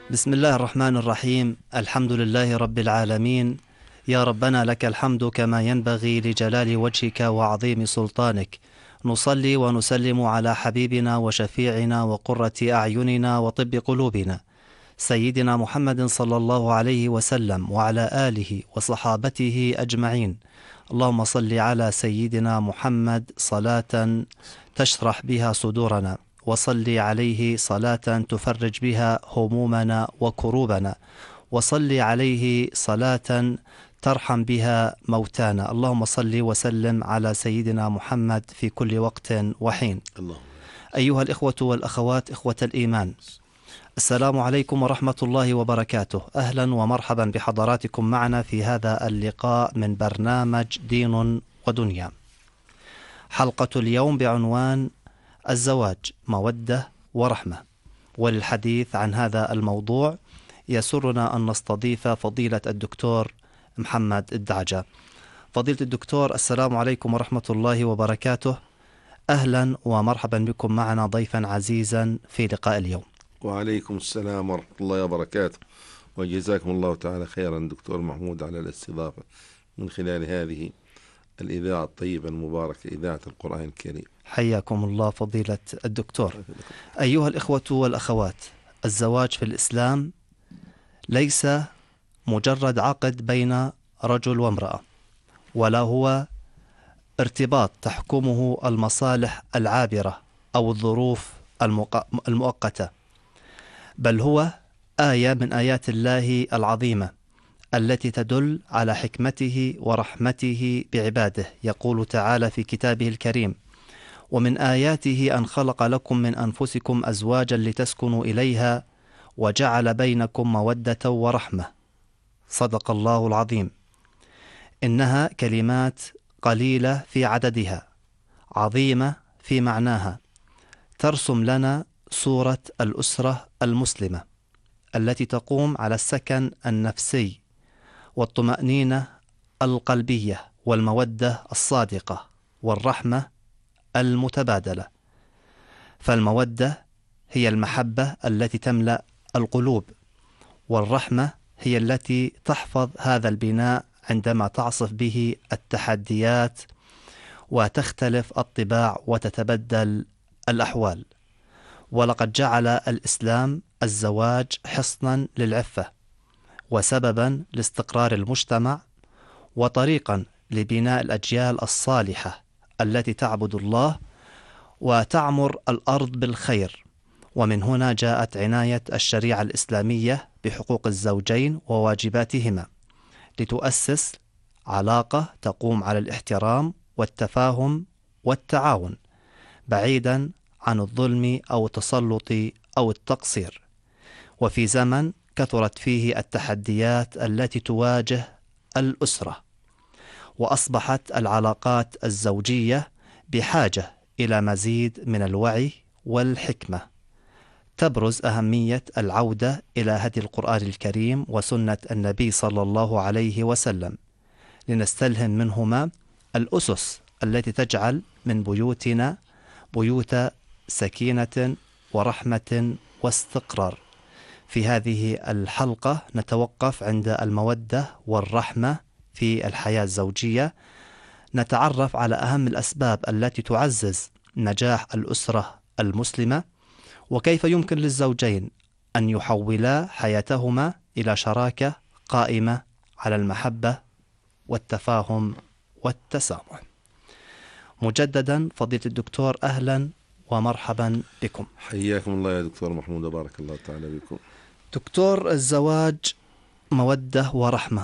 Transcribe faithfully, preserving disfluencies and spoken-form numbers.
بسم الله الرحمن الرحيم. الحمد لله رب العالمين. يا ربنا لك الحمد كما ينبغي لجلال وجهك وعظيم سلطانك. نصلي ونسلم على حبيبنا وشفيعنا وقرة أعيننا وطب قلوبنا سيدنا محمد صلى الله عليه وسلم وعلى آله وصحابته أجمعين. اللهم صل على سيدنا محمد صلاة تشرح بها صدورنا، وصل عليه صلاة تفرج بها همومنا وكروبنا، وصل عليه صلاة ترحم بها موتانا. اللهم صل وسلم على سيدنا محمد في كل وقت وحين. الله. أيها الإخوة والأخوات، إخوة الإيمان، السلام عليكم ورحمة الله وبركاته. أهلا ومرحبا بحضراتكم معنا في هذا اللقاء من برنامج دين ودنيا. حلقة اليوم بعنوان الزواج مودة ورحمة. وللحديث عن هذا الموضوع يسرنا أن نستضيف فضيلة الدكتور محمد الدعجة. فضيلة الدكتور، السلام عليكم ورحمة الله وبركاته. أهلا ومرحبا بكم معنا ضيفا عزيزا في لقاء اليوم. وعليكم السلام ورحمة الله وبركاته، وجزاكم الله تعالى خيرا دكتور محمود على الاستضافة من خلال هذه الإذاعة الطيبة المباركة، إذاعة القرآن الكريم. حياكم الله فضيلة الدكتور. أيها الإخوة والأخوات، الزواج في الإسلام ليس مجرد عقد بين رجل وامرأة، ولا هو ارتباط تحكمه المصالح العابرة أو الظروف المؤقتة، بل هو آية من آيات الله العظيمة التي تدل على حكمته ورحمته بعباده. يقول تعالى في كتابه الكريم: ومن آياته أن خلق لكم من أنفسكم أزواجا لتسكنوا إليها وجعل بينكم مودة ورحمة. صدق الله العظيم. إنها كلمات قليلة في عددها، عظيمة في معناها، ترسم لنا صورة الأسرة المسلمة التي تقوم على السكن النفسي والطمأنينة القلبية والمودة الصادقة والرحمة المتبادلة. فالمودة هي المحبة التي تملأ القلوب، والرحمة هي التي تحفظ هذا البناء عندما تعصف به التحديات وتختلف الطباع وتتبدل الأحوال. ولقد جعل الإسلام الزواج حصنا للعفة، وسببا لاستقرار المجتمع، وطريقا لبناء الأجيال الصالحة التي تعبد الله وتعمر الأرض بالخير. ومن هنا جاءت عناية الشريعة الإسلامية بحقوق الزوجين وواجباتهما، لتؤسس علاقة تقوم على الاحترام والتفاهم والتعاون، بعيدا عن الظلم أو التسلط أو التقصير. وفي زمن كثرت فيه التحديات التي تواجه الأسرة، وأصبحت العلاقات الزوجية بحاجة إلى مزيد من الوعي والحكمة، تبرز أهمية العودة إلى هدي القرآن الكريم وسنة النبي صلى الله عليه وسلم، لنستلهم منهما الأسس التي تجعل من بيوتنا بيوت سكينة ورحمة واستقرار. في هذه الحلقة نتوقف عند المودة والرحمة في الحياة الزوجية، نتعرف على أهم الأسباب التي تعزز نجاح الأسرة المسلمة، وكيف يمكن للزوجين أن يحولا حياتهما إلى شراكة قائمة على المحبة والتفاهم والتسامح. مجددا فضيلة الدكتور، أهلا ومرحبا بكم. حياكم الله يا دكتور محمود، بارك الله تعالى بكم. دكتور، الزواج مودة ورحمة،